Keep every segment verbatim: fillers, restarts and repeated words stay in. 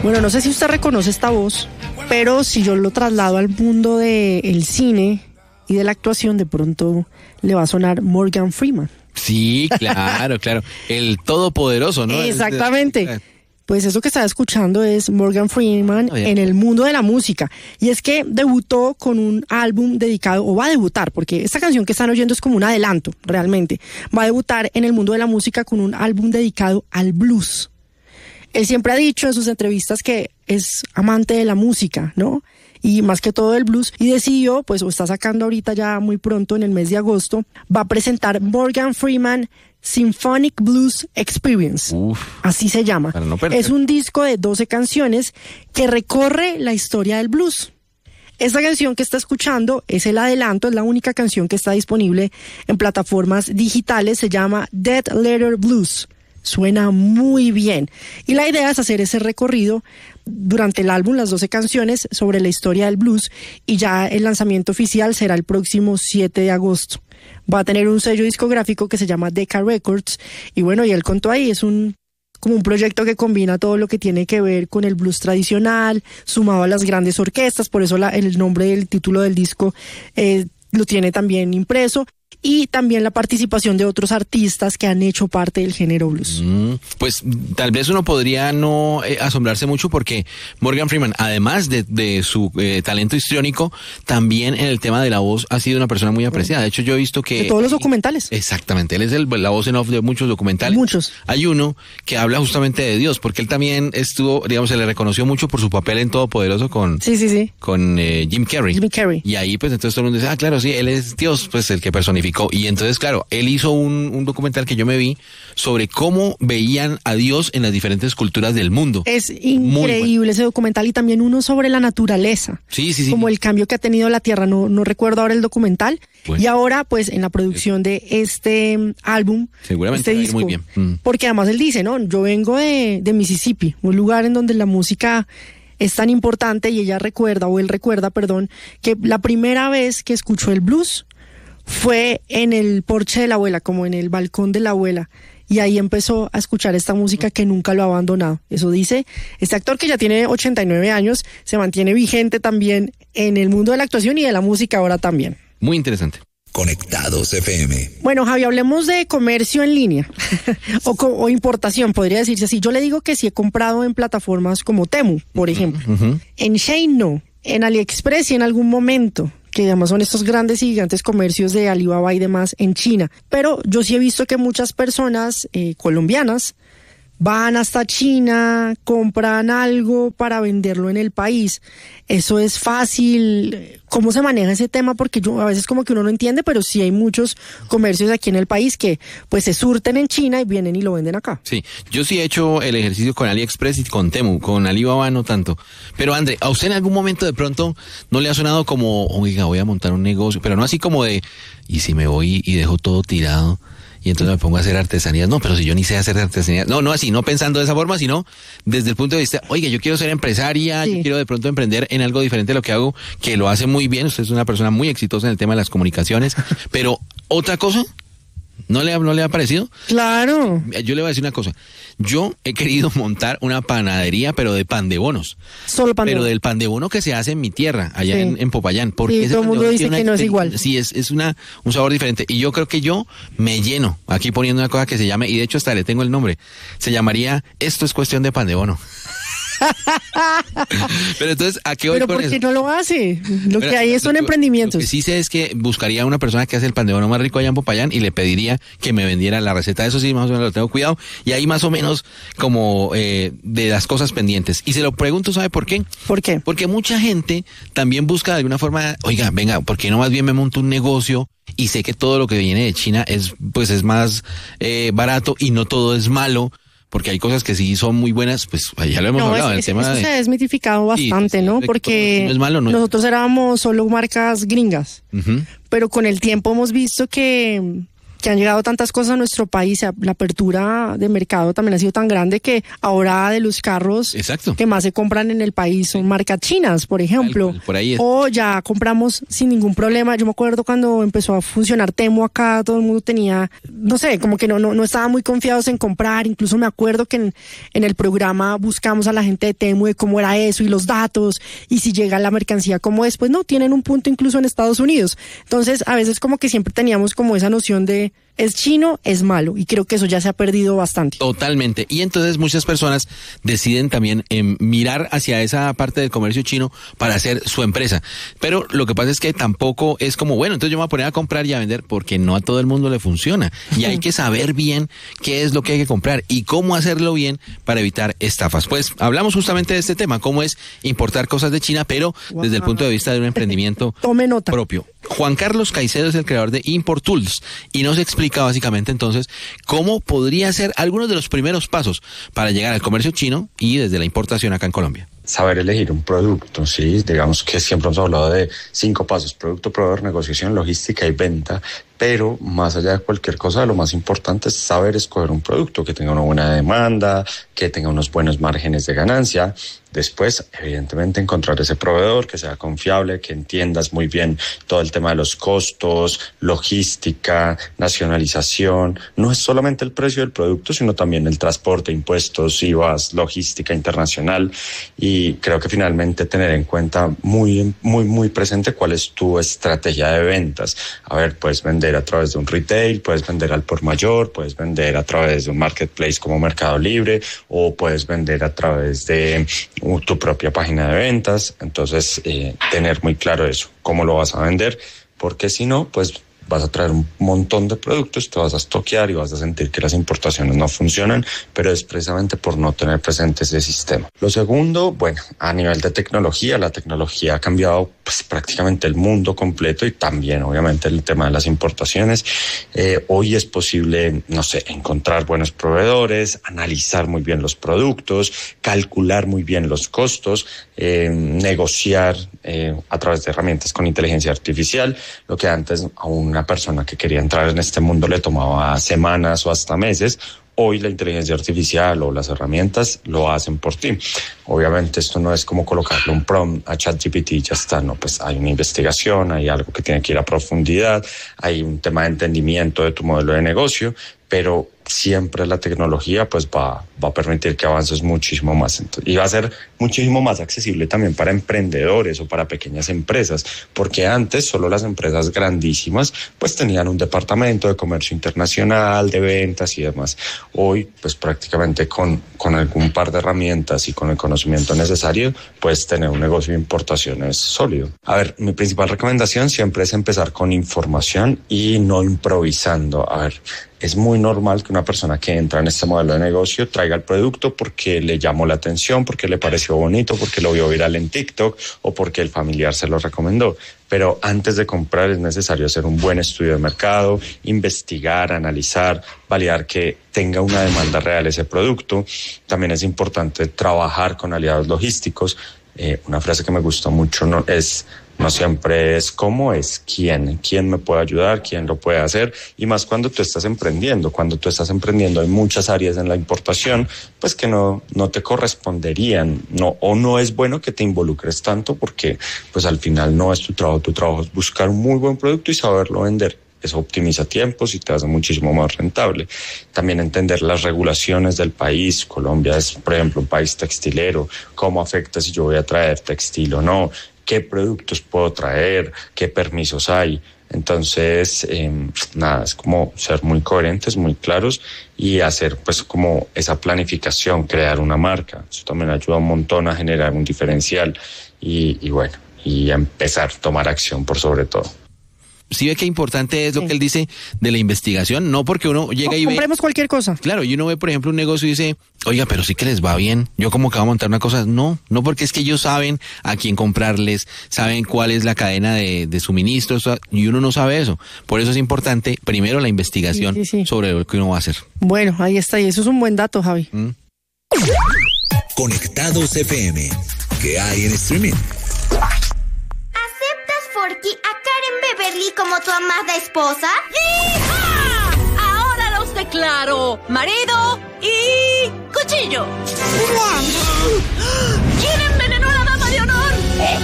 Bueno, no sé si usted reconoce esta voz, pero si yo lo traslado al mundo del cine y de la actuación, de pronto le va a sonar Morgan Freeman. Sí, claro, claro. El todopoderoso, ¿no? Exactamente. Pues eso que estaba escuchando es Morgan Freeman oh, yeah. en el mundo de la música. Y es que debutó con un álbum dedicado, o va a debutar, porque esta canción que están oyendo es como un adelanto, realmente. Va a debutar en el mundo de la música con un álbum dedicado al blues. Él siempre ha dicho en sus entrevistas que es amante de la música, ¿no? Y más que todo el blues, y decidió, pues, o está sacando ahorita ya muy pronto, en el mes de agosto, va a presentar Morgan Freeman Symphonic Blues Experience. Uf, así se llama. No es un disco de doce canciones que recorre la historia del blues. Esta canción que está escuchando es el adelanto, es la única canción que está disponible en plataformas digitales, se llama Dead Letter Blues. Suena muy bien. Y la idea es hacer ese recorrido durante el álbum, las doce canciones, sobre la historia del blues, y ya el lanzamiento oficial será el próximo siete de agosto. Va a tener un sello discográfico que se llama Decca Records, y bueno, y él contó ahí, es un como un proyecto que combina todo lo que tiene que ver con el blues tradicional, sumado a las grandes orquestas, por eso la, el nombre del título del disco eh, lo tiene también impreso. Y también la participación de otros artistas que han hecho parte del género blues. Mm, pues tal vez uno podría no eh, asombrarse mucho porque Morgan Freeman, además de, de su eh, talento histriónico, también en el tema de la voz ha sido una persona muy apreciada. De hecho, yo he visto que... De todos los documentales. Exactamente, él es el, la voz en off de muchos documentales. Muchos. Hay uno que habla justamente de Dios, porque él también estuvo, digamos, se le reconoció mucho por su papel en Todopoderoso con, sí, sí, sí. con eh, Jim Carrey. Jim Carrey. Y ahí pues entonces todo el mundo dice, ah, claro, sí, él es Dios, pues el que personifica. Y entonces, claro, él hizo un, un documental que yo me vi sobre cómo veían a Dios en las diferentes culturas del mundo. Es increíble bueno. ese documental, y también uno sobre la naturaleza. Sí, sí, sí. Como el cambio que ha tenido la Tierra, no, no recuerdo ahora el documental. Bueno. Y ahora, pues, en la producción de este um, álbum, seguramente este disco, muy bien. Mm. Porque además él dice, ¿no? Yo vengo de, de Mississippi, un lugar en donde la música es tan importante, y ella recuerda, o él recuerda, perdón, que la primera vez que escuchó el blues fue en el porche de la abuela, como en el balcón de la abuela, y ahí empezó a escuchar esta música que nunca lo ha abandonado. Eso dice este actor, que ya tiene ochenta y nueve años, se mantiene vigente también en el mundo de la actuación y de la música ahora también. Muy interesante. Conectados F M. Bueno, Javi, hablemos de comercio en línea o, o importación, podría decirse así. Yo le digo que sí he comprado en plataformas como Temu, por ejemplo. Uh-huh. En Shein no, en AliExpress y en algún momento, que además son estos grandes y gigantes comercios de Alibaba y demás en China. Pero yo sí he visto que muchas personas eh, colombianas van hasta China, compran algo para venderlo en el país. Eso es fácil. ¿Cómo se maneja ese tema? Porque yo a veces como que uno no entiende, pero sí hay muchos comercios aquí en el país que pues se surten en China y vienen y lo venden acá. Sí, yo sí he hecho el ejercicio con AliExpress y con Temu, con Alibaba no tanto. Pero André, ¿a usted en algún momento de pronto no le ha sonado como, oiga, voy a montar un negocio? Pero no así como de, ¿y si me voy y dejo todo tirado? Y entonces me pongo a hacer artesanías. No, pero si yo ni sé hacer artesanías. No, no así, no pensando de esa forma, sino desde el punto de vista, oiga, yo quiero ser empresaria, sí. yo quiero de pronto emprender en algo diferente de lo que hago, que lo hace muy bien. Usted es una persona muy exitosa en el tema de las comunicaciones. Pero, ¿otra cosa? ¿No le, ¿No le ha parecido? Claro. Yo le voy a decir una cosa. Yo he querido montar una panadería, pero de pan de bonos. Solo pan de bonos. Pero del pan de bono que se hace en mi tierra, allá sí. en, en Popayán. Porque sí, todo el mundo dice que no es igual. Sí, es, es una, un sabor diferente. Y yo creo que yo me lleno aquí poniendo una cosa que se llame, y de hecho hasta le tengo el nombre, se llamaría Esto es cuestión de pan de bono. Pero entonces, ¿a qué voy Pero con ¿por qué eso? no lo hace? Lo Pero, que hay son lo, emprendimientos. Lo que sí sé es que buscaría a una persona que hace el pan de bono más rico allá en Popayán y le pediría que me vendiera la receta. Eso sí, más o menos lo tengo cuidado. Y ahí más o menos como eh, de las cosas pendientes. Y se lo pregunto, ¿sabe por qué? ¿Por qué? Porque mucha gente también busca de alguna forma, oiga, venga, ¿por qué no más bien me monto un negocio? Y sé que todo lo que viene de China es, pues, es más eh, barato y no todo es malo. Porque hay cosas que sí son muy buenas, pues ya lo hemos no, hablado. Es, el es, tema eso de... se ha desmitificado bastante, sí, ¿no? Porque no es malo, no es... nosotros éramos solo marcas gringas, uh-huh. pero con el tiempo hemos visto que que han llegado tantas cosas a nuestro país, la apertura de mercado también ha sido tan grande que ahora de los carros Exacto. que más se compran en el país son marcas chinas, por ejemplo. Por ahí es. O ya compramos sin ningún problema. Yo me acuerdo cuando empezó a funcionar Temu acá, todo el mundo tenía, no sé, como que no, no, no estaban muy confiados en comprar. Incluso me acuerdo que en, en el programa buscamos a la gente de Temu de cómo era eso y los datos y si llega la mercancía como es. Pues no, tienen un punto incluso en Estados Unidos. Entonces, a veces como que siempre teníamos como esa noción de es chino, es malo, y creo que eso ya se ha perdido bastante. Totalmente, y entonces muchas personas deciden también eh, mirar hacia esa parte del comercio chino para hacer su empresa, pero lo que pasa es que tampoco es como, bueno, entonces yo me voy a poner a comprar y a vender, porque no a todo el mundo le funciona, y hay que saber bien qué es lo que hay que comprar y cómo hacerlo bien para evitar estafas. Pues hablamos justamente de este tema, cómo es importar cosas de China, pero wow, desde el punto de vista de un emprendimiento Tome nota. propio. Juan Carlos Caicedo es el creador de Import Tools y nos explica básicamente entonces cómo podría ser algunos de los primeros pasos para llegar al comercio chino y desde la importación acá en Colombia. Saber elegir un producto, sí, digamos que siempre hemos hablado de cinco pasos: producto, proveedor, negociación, logística y venta. Pero más allá de cualquier cosa, lo más importante es saber escoger un producto que tenga una buena demanda, que tenga unos buenos márgenes de ganancia. Después, evidentemente, encontrar ese proveedor que sea confiable, que entiendas muy bien todo el tema de los costos, logística, nacionalización. No es solamente el precio del producto, sino también el transporte, impuestos, I V As, logística internacional. Y creo que finalmente tener en cuenta muy, muy, muy presente cuál es tu estrategia de ventas. A ver, puedes vender a través de un retail, puedes vender al por mayor, puedes vender a través de un marketplace como Mercado Libre, o puedes vender a través de tu propia página de ventas. Entonces, eh, tener muy claro eso, cómo lo vas a vender, porque si no, pues vas a traer un montón de productos, te vas a estoquear y vas a sentir que las importaciones no funcionan, pero es precisamente por no tener presente ese sistema. Lo segundo, bueno, a nivel de tecnología, la tecnología ha cambiado pues prácticamente el mundo completo y también obviamente el tema de las importaciones. Eh, hoy es posible, no sé, encontrar buenos proveedores, analizar muy bien los productos, calcular muy bien los costos, eh, negociar eh, a través de herramientas con inteligencia artificial, lo que antes a una persona que quería entrar en este mundo le tomaba semanas o hasta meses. Hoy la inteligencia artificial o las herramientas lo hacen por ti. Obviamente esto no es como colocarle un prompt a ChatGPT y ya está, no, pues hay una investigación, hay algo que tiene que ir a profundidad, hay un tema de entendimiento de tu modelo de negocio, pero siempre la tecnología pues va, va a permitir que avances muchísimo más. Entonces, y va a ser muchísimo más accesible también para emprendedores o para pequeñas empresas, porque antes solo las empresas grandísimas pues tenían un departamento de comercio internacional, de ventas y demás. Hoy pues prácticamente con, con algún par de herramientas y con el conocimiento necesario puedes tener un negocio de importaciones sólido. A ver, mi principal recomendación siempre es empezar con información y no improvisando. A ver, es muy normal que una persona que entra en este modelo de negocio traiga el producto porque le llamó la atención, porque le pareció bonito, porque lo vio viral en TikTok o porque el familiar se lo recomendó. Pero antes de comprar es necesario hacer un buen estudio de mercado, investigar, analizar, validar que tenga una demanda real ese producto. También es importante trabajar con aliados logísticos. Eh, una frase que me gusta mucho no es... No siempre es cómo, es quién, quién me puede ayudar, quién lo puede hacer, y más cuando tú estás emprendiendo. Cuando tú estás emprendiendo hay muchas áreas en la importación pues que no, no te corresponderían, no, o no es bueno que te involucres tanto porque pues al final no es tu trabajo, tu trabajo es buscar un muy buen producto y saberlo vender. Eso optimiza tiempos y te hace muchísimo más rentable. También entender las regulaciones del país. Colombia es, por ejemplo, un país textilero. ¿Cómo afecta si yo voy a traer textil o no? ¿Qué productos puedo traer? ¿Qué permisos hay? Entonces, eh, nada, es como ser muy coherentes, muy claros y hacer pues como esa planificación, crear una marca. Eso también ayuda un montón a generar un diferencial y, y bueno, y a empezar a tomar acción por sobre todo. Sí ve que importante es lo sí. que él dice de la investigación, no porque uno llega y ve... Compremos cualquier cosa. Claro, y uno ve, por ejemplo, un negocio y dice, oiga, pero sí que les va bien, yo como que voy a montar una cosa. No, no porque es que ellos saben a quién comprarles, saben cuál es la cadena de, de suministros, y uno no sabe eso. Por eso es importante, primero, la investigación sí, sí, sí. sobre lo que uno va a hacer. Bueno, ahí está, y eso es un buen dato, Javi. ¿Mm? Conectados F M, ¿qué hay en streaming? ¿Aceptas, Forky, a Karen Beverly como tu amada esposa? ¡Hija! bastante claro. Marido y cuchillo. ¿Quién envenenó a la dama de honor?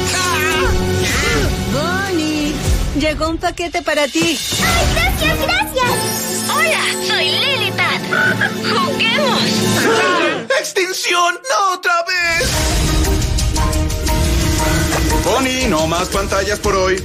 Bonnie, llegó un paquete para ti. ¡Ay, gracias, gracias! Hola, soy Lily Pat. ¡Juguemos! ¡Extinción! ¡No otra vez! Bonnie, no más pantallas por hoy.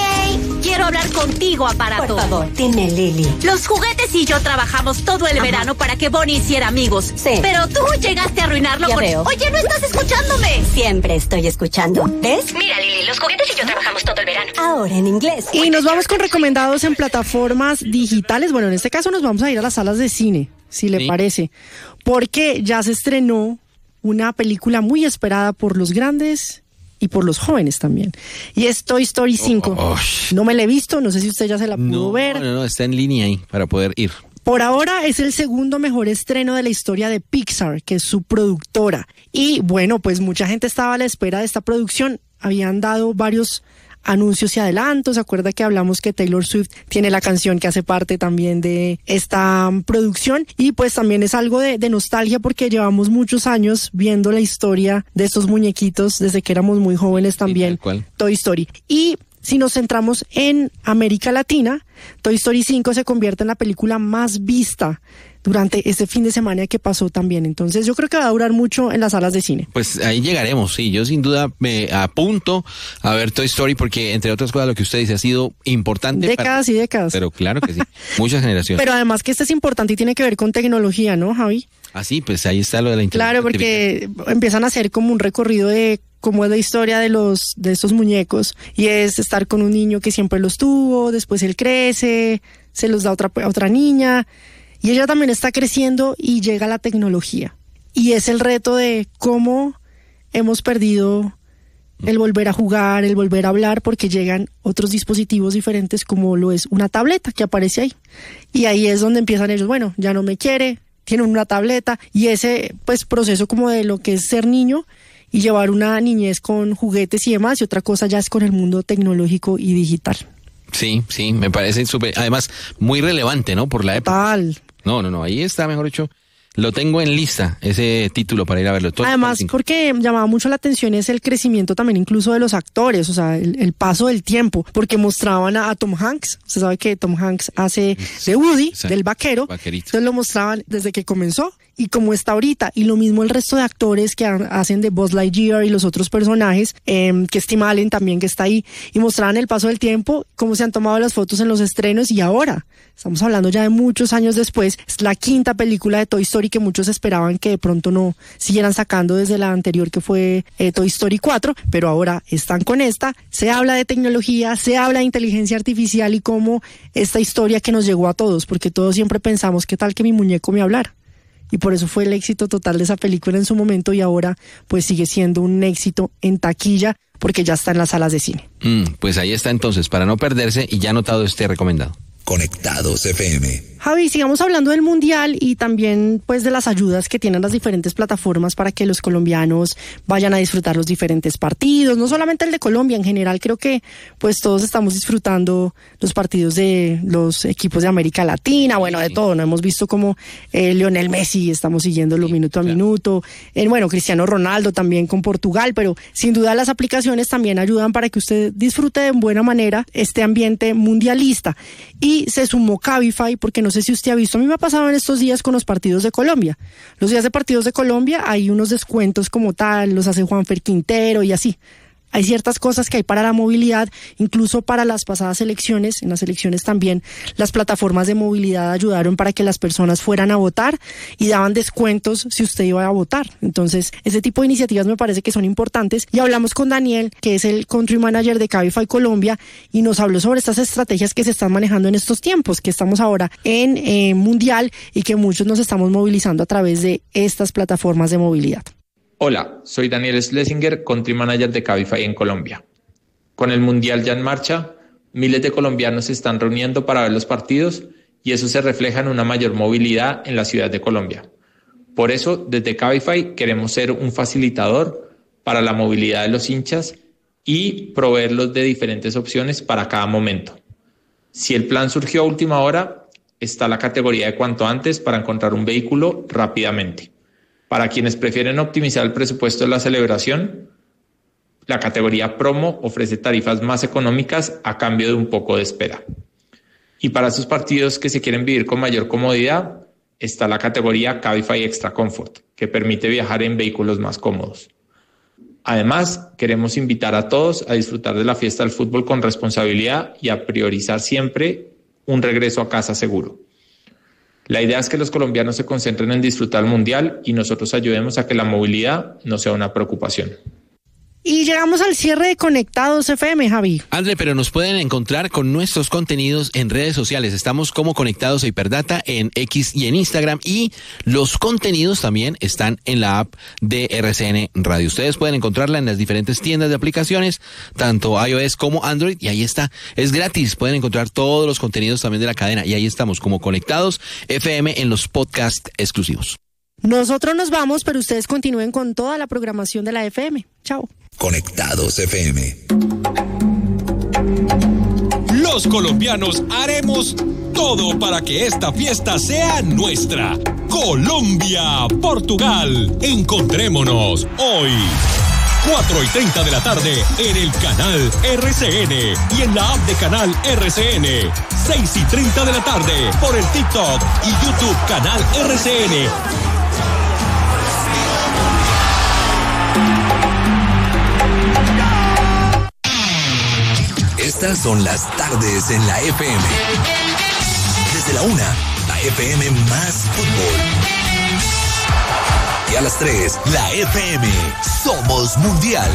Ok. Quiero hablar contigo, aparato. Por favor, dime, Lily. Los juguetes y yo trabajamos todo el Ajá. verano para que Bonnie hiciera amigos. Sí. Pero tú llegaste a arruinarlo Ya con... veo. Oye, ¿no estás escuchándome? Siempre estoy escuchando. ¿Ves? Mira, Lily, los juguetes y yo trabajamos todo el verano. Ahora en inglés. Y nos vamos con recomendados en plataformas digitales. Bueno, en este caso nos vamos a ir a las salas de cine, si le Sí. parece, porque ya se estrenó una película muy esperada por los grandes y por los jóvenes también. Y es Toy Story cinco. Oh, oh. No me la he visto, no sé si usted ya se la pudo No, ver. no, no, está en línea ahí para poder ir. Por ahora es el segundo mejor estreno de la historia de Pixar, que es su productora. Y bueno, pues mucha gente estaba a la espera de esta producción. Habían dado varios anuncios y adelantos. ¿Se acuerda que hablamos que Taylor Swift tiene la canción que hace parte también de esta um, producción? Y pues también es algo de, de nostalgia porque llevamos muchos años viendo la historia de estos muñequitos desde que éramos muy jóvenes también. tal cual. Toy Story. Y si nos centramos en América Latina, Toy Story cinco se convierte en la película más vista durante este fin de semana que pasó también. Entonces yo creo que va a durar mucho en las salas de cine. Pues ahí llegaremos, sí. Yo sin duda me apunto a ver Toy Story porque, entre otras cosas, lo que usted dice ha sido importante. Décadas para... y décadas. Pero claro que sí. Muchas generaciones. Pero además que este es importante y tiene que ver con tecnología, ¿no, Javi? Ah, sí, pues ahí está lo de la inteligencia Claro, porque empiezan a hacer como un recorrido de cómo es la historia de los de estos muñecos y es estar con un niño que siempre los tuvo, después él crece, se los da a otra, a otra niña y ella también está creciendo y llega la tecnología. Y es el reto de cómo hemos perdido el volver a jugar, el volver a hablar, porque llegan otros dispositivos diferentes como lo es una tableta que aparece ahí. Y ahí es donde empiezan ellos, bueno, ya no me quiere, tienen una tableta y ese pues proceso como de lo que es ser niño y llevar una niñez con juguetes y demás, y otra cosa ya es con el mundo tecnológico y digital. Sí, sí, me parece súper, además muy relevante, ¿no? Por la época. Total. No, no, no, ahí está, mejor dicho, lo tengo en lista, ese título para ir a verlo. Todo Además, porque llamaba mucho la atención es el crecimiento también incluso de los actores, o sea, el, el paso del tiempo, porque mostraban a, a Tom Hanks, usted sabe que Tom Hanks hace de Woody, Exacto. del vaquero, Vaquerito. entonces lo mostraban desde que comenzó y como está ahorita, y lo mismo el resto de actores que ha- hacen de Buzz Lightyear y los otros personajes, eh, que es Tim Allen también que está ahí, y mostraban el paso del tiempo, cómo se han tomado las fotos en los estrenos, y ahora, estamos hablando ya de muchos años después, es la quinta película de Toy Story que muchos esperaban que de pronto no siguieran sacando desde la anterior que fue eh, Toy Story cuatro, pero ahora están con esta, se habla de tecnología, se habla de inteligencia artificial y cómo esta historia que nos llegó a todos, porque todos siempre pensamos, ¿qué tal que mi muñeco me hablara? Y por eso fue el éxito total de esa película en su momento y ahora pues sigue siendo un éxito en taquilla porque ya está en las salas de cine. Mm, pues ahí está entonces, para no perderse y ya anotado este recomendado. Conectados F M. Javi, sigamos hablando del Mundial y también pues de las ayudas que tienen las diferentes plataformas para que los colombianos vayan a disfrutar los diferentes partidos, no solamente el de Colombia, en general creo que pues todos estamos disfrutando los partidos de los equipos de América Latina, bueno, de todo, ¿no? Hemos visto como eh, Lionel Messi, estamos siguiéndolo Sí, minuto a claro. minuto, eh, bueno, Cristiano Ronaldo también con Portugal, pero sin duda las aplicaciones también ayudan para que usted disfrute de buena manera este ambiente mundialista. Y se sumó Cabify, porque no sé si usted ha visto, a mí me ha pasado en estos días con los partidos de Colombia. Los días de partidos de Colombia hay unos descuentos como tal, los hace Juanfer Quintero y así. Hay ciertas cosas que hay para la movilidad, incluso para las pasadas elecciones, en las elecciones también las plataformas de movilidad ayudaron para que las personas fueran a votar y daban descuentos si usted iba a votar. Entonces, ese tipo de iniciativas me parece que son importantes. Y hablamos con Daniel, que es el Country Manager de Cabify Colombia, y nos habló sobre estas estrategias que se están manejando en estos tiempos, que estamos ahora en eh, Mundial y que muchos nos estamos movilizando a través de estas plataformas de movilidad. Hola, soy Daniel Schlesinger, Country Manager de Cabify en Colombia. Con el Mundial ya en marcha, miles de colombianos se están reuniendo para ver los partidos y eso se refleja en una mayor movilidad en la ciudad de Colombia. Por eso, desde Cabify queremos ser un facilitador para la movilidad de los hinchas y proveerlos de diferentes opciones para cada momento. Si el plan surgió a última hora, está la categoría de cuanto antes para encontrar un vehículo rápidamente. Para quienes prefieren optimizar el presupuesto de la celebración, la categoría promo ofrece tarifas más económicas a cambio de un poco de espera. Y para esos partidos que se quieren vivir con mayor comodidad, está la categoría Cabify Extra Comfort, que permite viajar en vehículos más cómodos. Además, queremos invitar a todos a disfrutar de la fiesta del fútbol con responsabilidad y a priorizar siempre un regreso a casa seguro. La idea es que los colombianos se concentren en disfrutar el Mundial y nosotros ayudemos a que la movilidad no sea una preocupación. Y llegamos al cierre de Conectados F M, Javi. André, pero nos pueden encontrar con nuestros contenidos en redes sociales. Estamos como Conectados a Hiperdata en X y en Instagram. Y los contenidos también están en la app de R C N Radio. Ustedes pueden encontrarla en las diferentes tiendas de aplicaciones, tanto iOS como Android. Y ahí está. Es gratis. Pueden encontrar todos los contenidos también de la cadena. Y ahí estamos como Conectados F M en los podcasts exclusivos. Nosotros nos vamos, pero ustedes continúen con toda la programación de la F M. Chao. Conectados F M. Los colombianos haremos todo para que esta fiesta sea nuestra. Colombia, Portugal. Encontrémonos hoy. cuatro y treinta de la tarde en el canal R C N y en la app de canal R C N. seis y treinta de la tarde por el TikTok y YouTube canal R C N. Estas son las tardes en la F M. Desde la una, la F M más fútbol. Y a las tres, la F M Somos Mundial.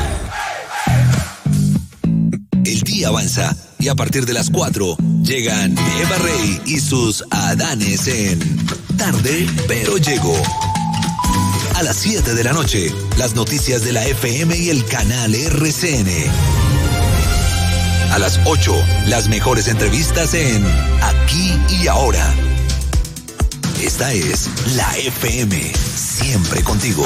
El día avanza y a partir de las cuatro llegan Eva Rey y sus Adanes en Tarde pero Llego. A las siete de la noche, las noticias de la F M y el canal R C N. A las ocho, las mejores entrevistas en Aquí y Ahora. Esta es la F M, siempre contigo.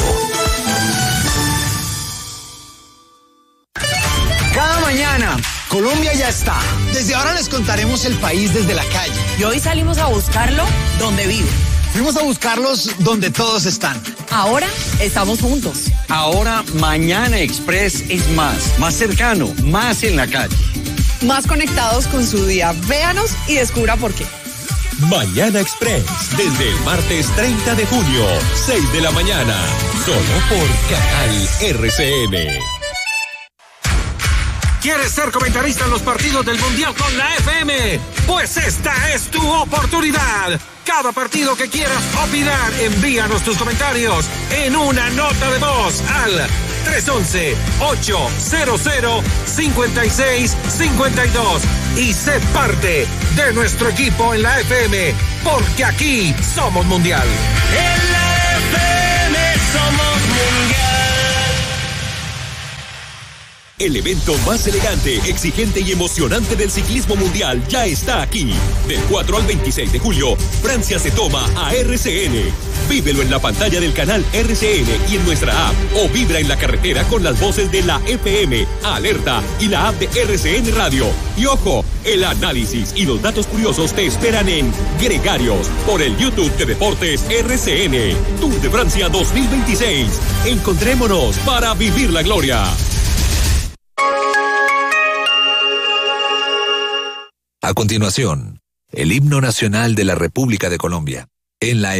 Cada mañana, Colombia ya está. Desde ahora les contaremos el país desde la calle. Y hoy salimos a buscarlo donde vive. Fuimos a buscarlos donde todos están. Ahora estamos juntos. Ahora Mañana Express es más, más cercano, más en la calle. Más conectados con su día. Véanos y descubra por qué. Mañana Express, desde el martes treinta de junio, seis de la mañana, solo por Canal R C N. ¿Quieres ser comentarista en los partidos del Mundial con la F M? Pues esta es tu oportunidad. Cada partido que quieras opinar, envíanos tus comentarios en una nota de voz al tres once, ochocientos, cincuenta y seis cincuenta y dos y sé parte de nuestro equipo en la F M, porque aquí somos Mundial. En la F M somos Mundial. El evento más elegante, exigente y emocionante del ciclismo mundial ya está aquí. Del cuatro al veintiséis de julio, Francia se toma a R C N. Vívelo en la pantalla del canal R C N y en nuestra app, o vibra en la carretera con las voces de la F M, Alerta y la app de R C N Radio. Y ojo, el análisis y los datos curiosos te esperan en Gregarios por el YouTube de Deportes R C N. Tour de Francia dos mil veintiséis. Encontrémonos para vivir la gloria. A continuación, el himno nacional de la República de Colombia. En la